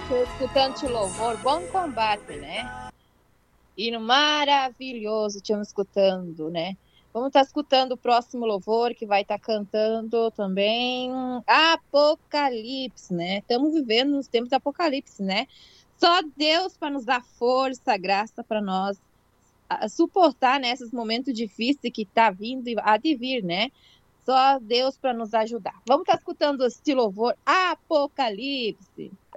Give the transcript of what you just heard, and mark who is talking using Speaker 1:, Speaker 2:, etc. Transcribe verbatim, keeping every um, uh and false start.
Speaker 1: Escutando o louvor, bom combate, né? Hino maravilhoso, estamos escutando, né? Vamos estar escutando o próximo louvor que vai estar cantando também Apocalipse, né? Estamos vivendo nos tempos de Apocalipse, né? Só Deus para nos dar força, graça para nós a, suportar nesses momentos difíceis que está vindo e há de vir, né? Só Deus para nos ajudar. Vamos estar escutando este louvor Apocalipse.